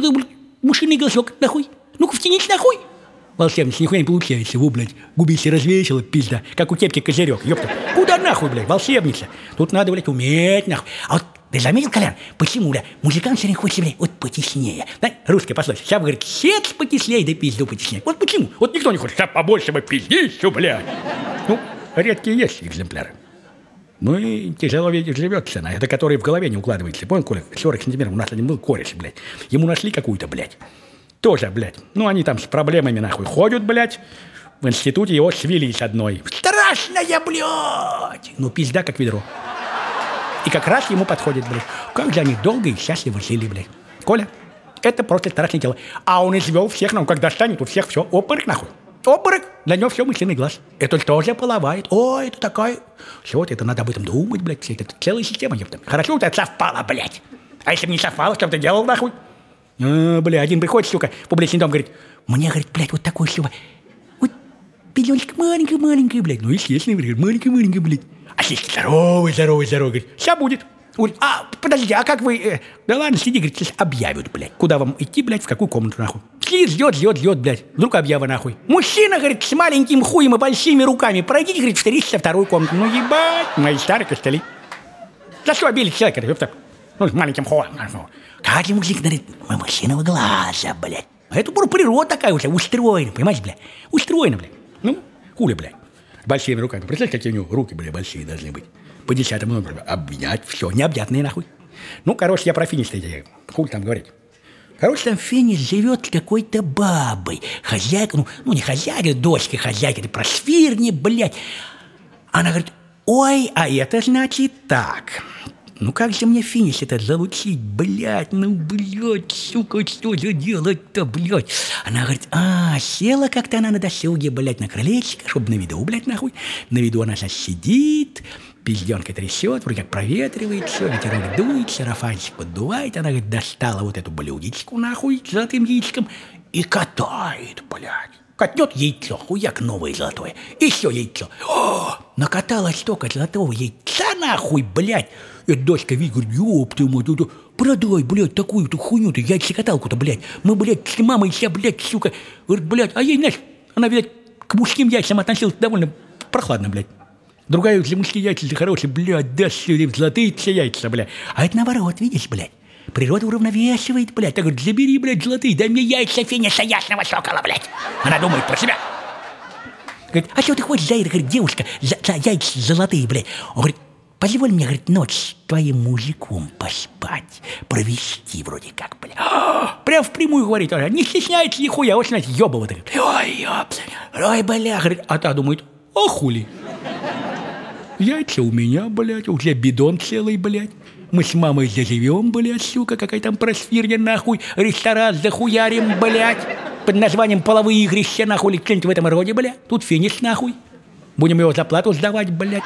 это, блядь, мышиный голосок, нахуй. Ну-ка, втянись, нахуй. Волшебница, нихуя не получается, его, блядь, губище развесила, пизда, как у кепки козырек, ёпта. Куда нахуй, блядь, волшебница? Тут надо, блядь, уметь, нахуй. А вот ты заметил, Колян, почему, бля, музыкант все время хочет, блядь, вот потеснее? Да? Русская пословица. Сейчас, говорит, секс потеснее, да пизду потеснее. Вот почему? Вот никто не хочет, сейчас побольше бы пиздищу, блядь. Ну, редкие есть экземпляры. Ну и тяжело ведь живется, на это, который в голове не укладывается. Понял, Коля, 40 сантиметров, у нас один был кореш, блядь. Ему нашли какую-то, блядь. Тоже, блядь. Ну, они там с проблемами, нахуй, ходят, блядь. В институте его свели с одной. Страшная, блядь! Ну, пизда, как ведро. И как раз ему подходит, блядь. Как же они долго и счастливо жили, блядь. Коля, это просто страшное дело. А он извел всех, ну, как достанет, у всех все, обморок, нахуй. Обморок, для него все мысленный глаз. Это тоже половает. Ой, это такая... Все, вот это надо об этом думать, блядь. Это целая система, ёпта. Хорошо у тебя совпало, блядь. А если бы не совпало, что бы ты делал, нахуй? Бля, один приходит, сука, в публичный дом, говорит, мне, говорит, блядь, вот такой, сука, вот пеленочка маленькая, блядь. Ну, естественно, говорит, маленькая, блядь. А сиськи здоровый, говорит, сейчас будет. Говорит, подожди, а как вы... Да ладно, сиди, говорит, сейчас объявят, блядь. Куда вам идти, блядь, в какую комнату, нахуй? Сидит, ждет, блядь. Вдруг объява, нахуй. Мужчина, говорит, с маленьким хуем и большими руками. Пройдите, говорит, в 302-ю комнату. Ну, ебать, мои старые костыли. За что обили человека, говорит, ну, с маленьким хуем. Как ему мужик, говорит, мужчиного глаза, блядь. А это природа такая уже, устроена, понимаешь, блядь? Устроена, блядь. Ну, хули, блядь. Большими руками. Представляешь, какие у него руки, блядь, большие должны быть. По 10-му номеру. Обнять, все, необъятные, нахуй. Ну, короче, я про финиш-то, хули там говорить. Короче, там финиш живет с какой-то бабой. Хозяйка, ну не хозяйка, дочка хозяйки, это просвирни, блядь. Она говорит, ой, а это значит так... Ну как же мне финиш этот залучить, блядь, ну, блядь, сука, что же делать-то, блядь? Она говорит, села как-то она на досуге, блядь, на крылечко, чтобы на виду, блядь, нахуй. На виду она сейчас сидит, пизденкой трясет, вроде как проветривает все, ветерок дует, сарафанчик поддувает. Она, говорит, достала вот эту блюдечку, нахуй, с золотым яичком и катает, блядь. Катнет яйцо, хуяк новое золотое, и все яйцо. Накаталось столько золотого яйца, нахуй, блядь. Эта дочка видит, говорит, ёб ты мать, продай, блядь, такую-то хуйню-то, яйцекаталку-то, блядь. Мы, блядь, с мамой вся, блядь, сука. Говорит, блядь, а ей, знаешь, она, блядь, к мужским яйцам относилась довольно прохладно, блядь. Другая для мужские яйца хорошие, блядь, да, золотые все яйца, блядь. А это наоборот, видишь, блядь. Природа уравновешивает, блядь. Так говорит, забери, блядь, золотые, дай мне яйца финиша ясного сокола, блядь. Она думает про себя. Говорит, а что ты хочешь за это, говорит, девушка, за яйца золотые, блядь? Он говорит, позволь мне, говорит, ночь с твоим мужиком поспать, провести вроде как, блядь. Прям впрямую говорит, не стесняется нихуя, вот, знаете, ёбова. Ой, бля, говорит, а та думает, хули. Яйца у меня, блядь, уже бидон целый, блядь. Мы с мамой заживем, блядь, сука, какая там просфирня, нахуй, ресторан захуярим, блядь, под названием «Половые игрища», нахуй, или что-нибудь в этом роде, блядь. Тут финиш, нахуй. Будем его за плату сдавать, блядь.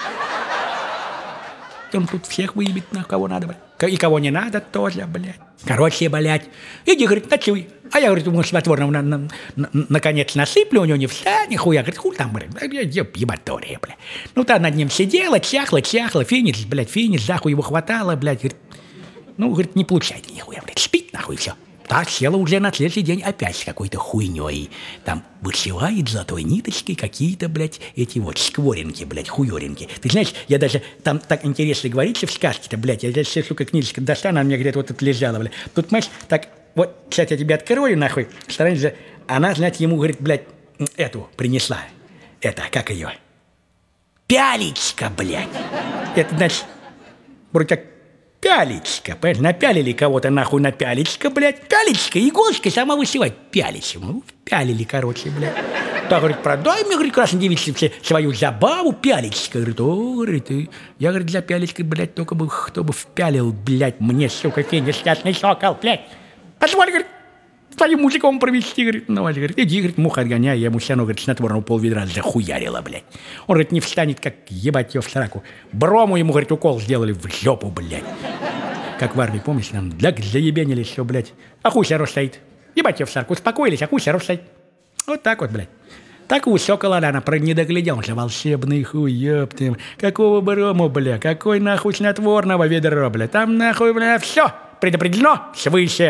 Он тут всех выебет, нахуй, кого надо, блядь. И кого не надо тоже, блядь. Короче, блядь. Иди, говорит, ночуй. А я, говорит, ему снотворного наконец насыплю, у него не встань, нихуя. Говорит, хуй там, блядь, ебатория, блядь. Ну, та над ним сидела, чахла, финиш, блядь, захуй его хватало, блядь. Говорит, ну, говорит, не получается нихуя, блядь, спит, нахуй, все. Так села уже на следующий день опять с какой-то хуйней. Там вышивает золотой ниточкой какие-то, блядь, эти вот скворинки, блядь, хуёринки. Ты знаешь, я даже, там так интересно говорится в сказке-то, блядь, я сейчас, сука, книжечка достану, она мне где-то вот тут лежала, блядь. Тут, понимаешь, так, вот, сейчас я тебе открою, нахуй, стараюсь, она, знаете, ему, говорит, блядь, эту принесла. Это, как ее? Пялечка, блядь. Это, значит, вроде как пялечка, понимаешь, напялили кого-то нахуй на пялечка, блядь. Пялечка, иголочка сама высевать. Пялечка, ну, пялили, короче, блядь. Так, говорит, продай мне, говорит, красной девице свою забаву, пялечка. Говорит, говорит, я, говорит, для пялечки, блядь, только бы, кто бы впялил, блядь, мне, сука, финиш ясный сокол, блядь. Позволь, говорит, твоим мужиком провести, говорит, ну, говорит, иди, говорит, мух отгоняй, я ему все равно, говорит, снотворного полведра захуярила, блядь. Он, говорит, не встанет, как ебать ее в сраку. Брому ему, говорит, укол сделали в жопу, блядь. Как в армии, помнишь, нам заебенили все, блядь. А хуй все стоит. Ебать ее в сраку, успокоились, а хуй все стоит. Вот так вот, блядь. Так у сокола она не догляделся, волшебный хуй, ёптым. Какого брому, бля, какой нахуй снотворного ведра, бля. Там нахуй, бля, все предопределено свыше.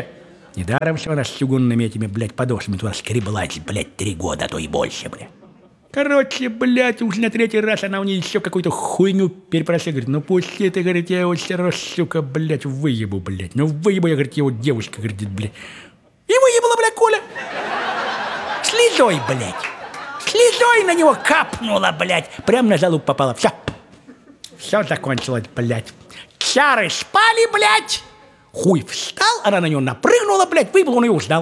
Недаром все она с чугунными этими, блядь, подошвами туда скреблась, блядь, 3 года, а то и больше, блядь. Короче, блядь, уж на 3-й раз она у нее еще какую-то хуйню перепросила. Говорит, ну пусти ты, говорит, я его все равно, сука, блядь, выебу, блядь. Ну выебу я, говорит, его девушка, говорит, блядь. И выебала, блядь, Коля. Слезой, блядь. Слезой на него капнула, блядь. Прям на залуп попала. Все. Все закончилось, блядь. Чары спали, блядь. Хуй встал, она на него напрыгнула, блядь, выебал, он ее узнал.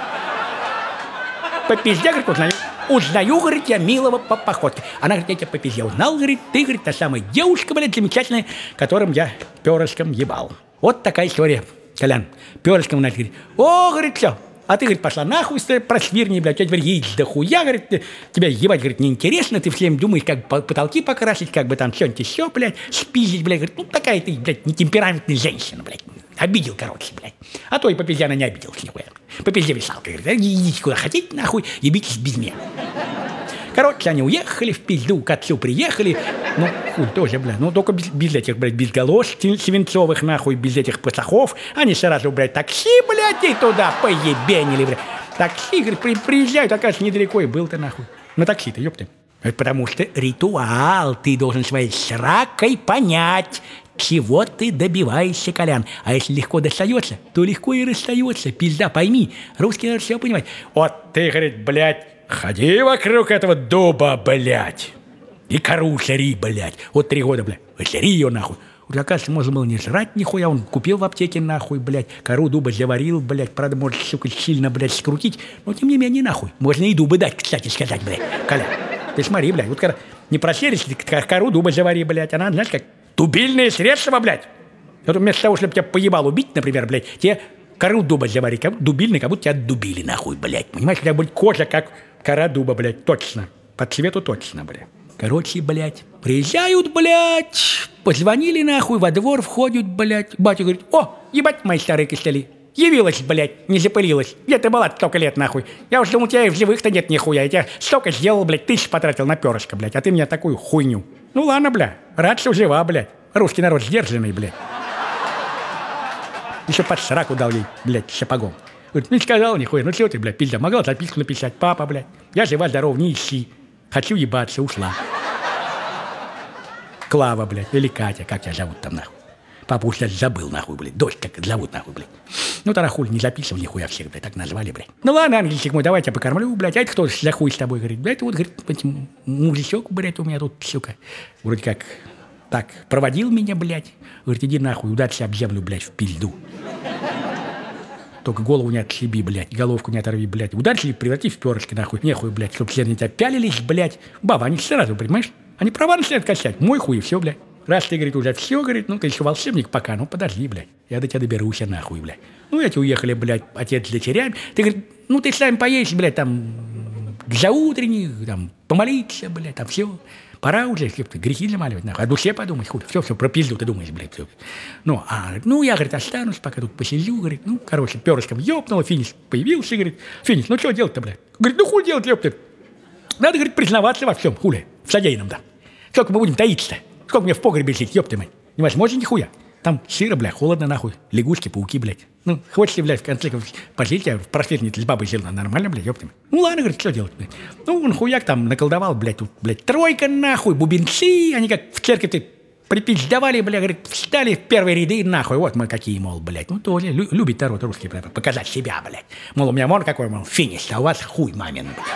По пизде, говорит, узнаю. Узнаю, говорит, я милого по походке. Она говорит, я тебя по пизде узнал, говорит, ты, говорит, та самая девушка, блядь, замечательная, которым я перышком ебал. Вот такая история, Колян. Перышком, значит, говорит, о, говорит, все. А ты, говорит, пошла нахуй, просвирни, блядь, я теперь яиц да хуя, говорит, тебя ебать, говорит, неинтересно, ты всем думаешь, как потолки покрасить, как бы там что-нибудь еще, блядь, спиздить, блядь, говорит, ну такая ты, блядь, нетемпераментная женщина, блядь. Обидел, короче, блядь. А то и по пизде она не обиделась нихуя. По пизде висалка, говорит, идите куда хотите, нахуй, ебитесь без меня. Короче, они уехали в пизду, к отцу приехали. Ну, хуй тоже, блядь, ну только без этих, блядь, без галош свинцовых, нахуй, без этих пацахов. Они сразу, блядь, такси, блядь, и туда поебенили, блядь. Такси, говорит, приезжают, оказывается, недалеко и был-то, нахуй. На такси-то, ёпты. Это потому что ритуал, ты должен своей сракой понять, чего ты добиваешься, Колян. А если легко достается, то легко и расстается. Пизда, пойми, русский народ все понимает. Вот ты, говорит, блядь, ходи вокруг этого дуба, блядь, и кору жри, блядь. Вот 3 года, блядь, жри ее, нахуй. Вот, оказывается, можно было не жрать нихуя, он купил в аптеке, нахуй, блядь, кору дуба заварил, блядь, правда, может, сука, сильно, блядь, скрутить, но, тем не менее, нахуй. Можно и дубы дать, кстати сказать, блядь, Колян. Ты смотри, блядь, вот когда не просерись, кору дуба завари, блядь, она, знаешь, как дубильные средства, блядь. Вот вместо того, чтобы тебя поебал убить, например, блядь, тебе кору дуба завари, как дубильный, как будто тебя дубили, нахуй, блядь. Понимаешь, у тебя будет кожа, как кора дуба, блядь, точно. По цвету точно, блядь. Короче, блядь, приезжают, блядь, позвонили, нахуй, во двор входят, блядь. Батя говорит, о, ебать, мои старые костыли. Явилась, блядь, не запылилась. Где ты была столько лет, нахуй? Я уж думал, у тебя и в живых-то нет нихуя. Я тебя столько сделал, блядь, 1000 потратил на перышко, блядь, а ты мне такую хуйню. Ну ладно, бля, рад, что жива, блядь. Русский народ сдержанный, блядь. Еще под сраку дал ей, блядь, сапогом. Говорит, не сказал нихуя, ну чего ты, блядь, пизда, могла записку написать, папа, блядь. Я жива, здорова, не ищи. Хочу ебаться, ушла. Клава, блядь, или Катя, как тебя зовут там, нахуй? Папа уж забыл, нахуй, блядь, дочь как зовут, нахуй, блядь. Ну, тогда хуй не записывал нихуя всех, блядь, так назвали, блядь. Ну, ладно, ангельчик мой, давай я покормлю, блядь, а это кто за хуй с тобой, говорит, блядь, вот, говорит, мужичок, блядь, у меня тут, сука, вроде как, так, проводил меня, блядь, говорит, иди нахуй, ударься об землю, блядь, в пизду. Только голову не отшиби, блядь, головку не оторви, блядь, ударься и преврати в перышки, нахуй, нехуй, блядь, чтоб все на тебя пялились, блядь. Баба, они сразу, понимаешь, они права начинают качать, мой хуй и все, блядь. Раз ты, говорит, уже все, говорит, ну, ты еще волшебник пока, ну, подожди, блядь. Я до тебя доберусь, нахуй, блядь. Ну, эти уехали, блядь, отец с дочерями. Ты, говорит, ну, ты сам поедешь, блядь, там, за утренних, там, помолиться, блядь, там, все. Пора уже, ты грехи замаливать, нахуй. О душе подумать, хуй. Все, про пизду ты думаешь, блядь. Все. Ну, ну, я, говорит, останусь, пока тут посижу, говорит, ну, короче, перышком ёбнуло, финиш появился, говорит, финиш, ну, что делать-то, блядь? Говорит, ну, хуй делать, ёпта. Надо, говорит, признаваться во всем, хули, в содеянном, да. Сколько мы будем таиться-то? Сколько мне в погребе сидеть, ёпты мать? Невозможно нихуя. Там сыро, блядь, холодно, нахуй. Лягушки, пауки, блядь. Ну, хочешь, блядь, в конце концов, пожить, а в просветнице с бабой сделано нормально, блядь, ёпты мать. Ну, ладно, говорит, что делать, блядь? Ну, он хуяк там наколдовал, блядь, тут, блядь, 3, нахуй, бубенцы, они как в церкви-то припиздавали, блядь, говорит, встали в первые ряды, нахуй, вот мы какие, мол, блядь. Ну, тоже любит народ русский, блядь, показать себя, блядь. Мол, у меня мон какой, мол, финиш, а у вас хуй мамин, блядь.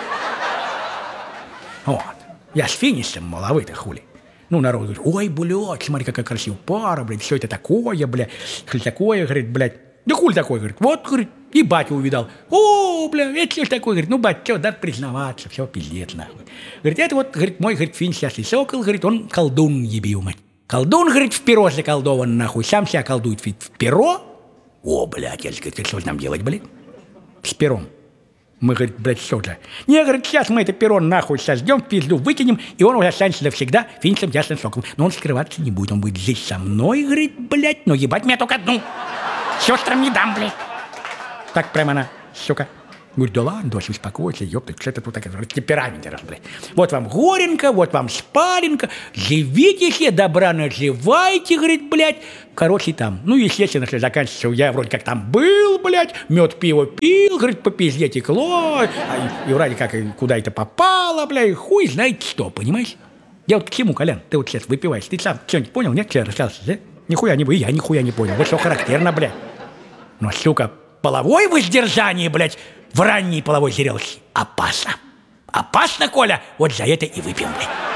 Вот. Я с финишем, мол, а вы-то хули. Ну, народ говорит, ой, блядь, смотри, какая красивая пара, блядь, все это такое, блядь, что такое, говорит, блядь. Да хули такое, говорит, вот, говорит, и батю увидал. О, блядь, это что ж такое, говорит, ну, батя, что, надо признаваться, все, пиздец, нахуй. Говорит, это вот, говорит, мой, говорит, финиш, ясный сокол, говорит, он колдун ебил, мать. Колдун, говорит, в перо заколдован, нахуй, сам себя колдует в перо. О, блядь, я говорит, что нам делать, блядь, с пером? Мы, говорит, блядь, что же? Не, говорит, сейчас мы это перо нахуй сождем, в пизду выкинем, и он уже останется навсегда финишем ясным соколом. Но он скрываться не будет, он будет здесь со мной, говорит, блядь, но ебать меня только одну. Сестрам не дам, блядь. Так прямо она, сука. Говорит, да ладно, дочь, успокойся, ёпта, что ты тут такая, темперамент, блядь. Вот вам горенка, вот вам спаренка, живите себе, добра наживайте, говорит, блядь. Короче, там, ну, естественно, что заканчивается, я вроде как там был, блядь, мед, пиво пил, говорит, по пизде текло, и вроде как куда это попало, блядь, хуй знает что, понимаешь? Я вот к чему, Колян, ты вот сейчас выпиваешь, ты сам что-нибудь понял, нет, что я рассказывал, да? Нихуя не, я нихуя не понял, вот что характерно, блядь. Но, сука, половое воздержание, блядь, в ранней половой зрелости опасно. Опасно, Коля, вот за это и выпьем, блядь.